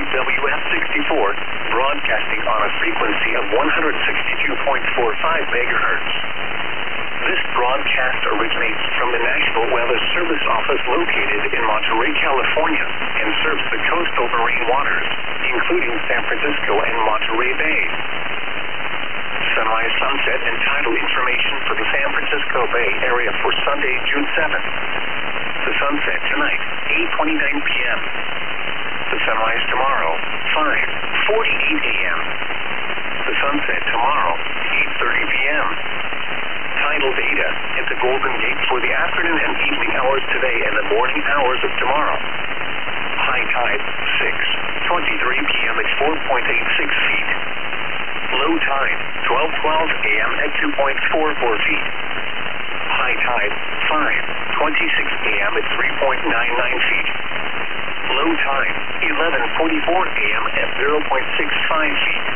WF64, broadcasting on a frequency of 162.45 megahertz. This broadcast originates from the National Weather Service Office located in Monterey, California, and serves the coastal marine waters, including San Francisco and Monterey Bay. Sunrise, sunset, and tidal information for the San Francisco Bay Area for Sunday, June 7th. The sunset tonight, 8:29 p.m. The sunrise tomorrow, 5:48 a.m. The sunset tomorrow, 8:30 p.m. Tidal data at the Golden Gate for the afternoon and evening hours today and the morning hours of tomorrow. High tide, 6:23 p.m. at 4.86 feet. Low tide, 12:12 a.m. at 2.44 feet. High tide, 5:26 a.m. at 3.99 feet. Low tide, 11:44 a.m. at 0.65 feet.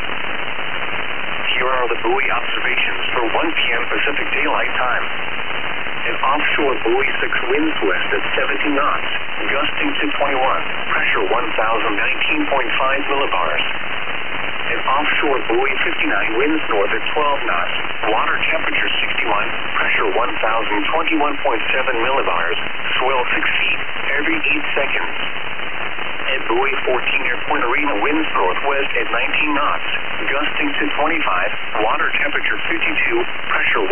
Here are the buoy observations for 1 p.m. Pacific Daylight Time. An offshore buoy 6 winds west at 70 knots, gusting to 21, pressure 1,019.5 millibars. An offshore buoy 59 winds north at 12 knots, water temperature 61, pressure 1,021.7 millibars, swell 6 feet every 8 seconds. At buoy 14 near Point Arena, winds northwest at 19 knots, gusting to 25, water temperature 52, pressure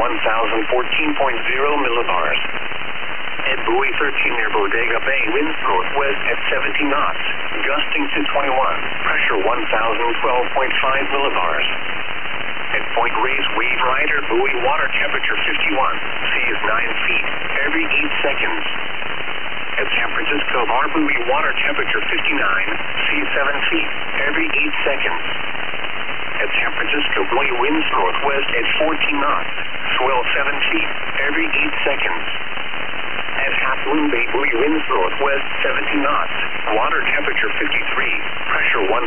1,014.0 millibars. At buoy 13 near Bodega Bay, winds northwest at 17 knots, gusting to 21, pressure 1,012.5 millibars. At Point Reyes, wave rider, buoy, water temperature 51, seas 9 feet every 8 seconds. At San Francisco Bar buoy, water temperature 59, seas 7 feet every 8 seconds. At San Francisco buoy, winds northwest at 14 knots, swell 7 feet every 8 seconds. At Half Moon Bay buoy, winds northwest 17 knots, water temperature 53, pressure 1,013.4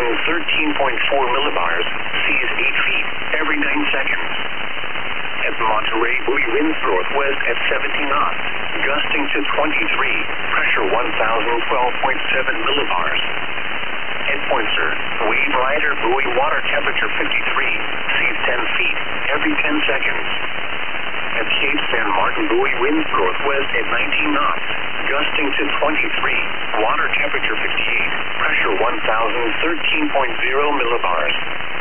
millibars, seas 8 feet every 9 seconds. At Monterey buoy, winds northwest at 17 knots, gusting to 23, pressure 1,012.7 millibars. At Poinsett, wave rider, buoy, water temperature 53, seas 10 feet every 10 seconds. At Cape San Martin buoy, winds northwest at 19 knots, gusting to 23, water temperature 58, pressure 1,013.0 millibars.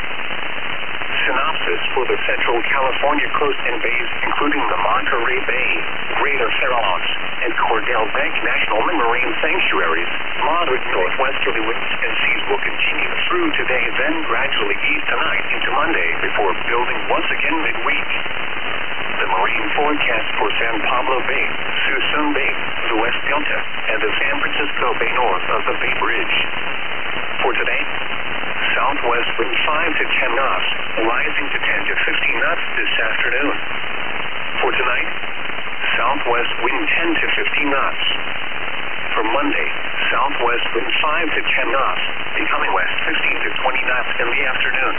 Synopsis for the Central California coast and bays, including the Monterey Bay, Greater Farallones, and Cordell Bank National Marine Sanctuaries. Moderate northwesterly winds and seas will continue through today, then gradually ease tonight into Monday before building once again midweek. The marine forecast for San Pablo Bay, Suisun Bay, the West Delta, and the San Francisco Bay north of the Bay Bridge. For today, southwest wind 5 to 10 knots, rising to 10 to 15 knots this afternoon. For tonight, southwest wind 10 to 15 knots. For Monday, southwest wind 5 to 10 knots, becoming west 15 to 20 knots in the afternoon.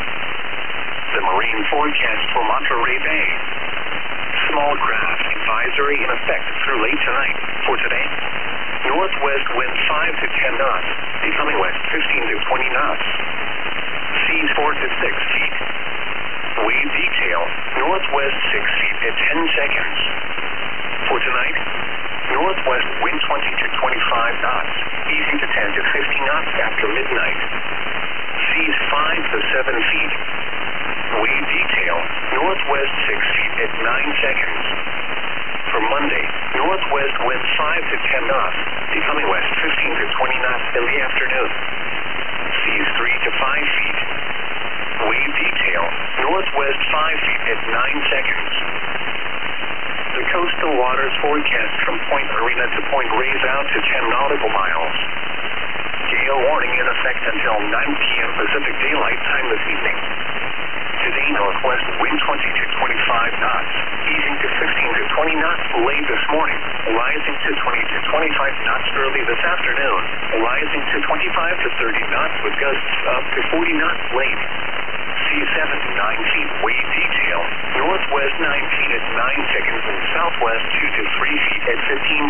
The marine forecast for Monterey Bay. Small craft advisory in effect through late tonight. For today, northwest wind 5 to 10 knots, becoming west 15 to 20 knots. Seas 4 to 6 feet. Wave detail, northwest 6 feet at 10 seconds. For tonight, northwest wind 20 to 25 knots, easing to 10 to 15 knots after midnight. Seas 5 to 7 feet. Wave detail, northwest 6 feet at 9 seconds. For Monday, northwest wind 5 to 10 knots, becoming west 15 to 20 knots in the afternoon. Seas 3 to 5 feet. Wave detail, northwest 5 feet at 9 seconds. The coastal waters forecast from Point Arena to Point Reyes out to 10 nautical miles. Gale warning in effect until 9 p.m. Pacific Daylight Time this evening. Today, northwest wind 20 to 25 knots, easing to 15 to 20 knots late this morning, rising to 20 to 25 knots early this afternoon, rising to 25 to 30 knots with gusts up to 40 knots late. Sea 7 to 9 feet wave detail, northwest 9 feet at 9 seconds and southwest 2 to 3 feet at 15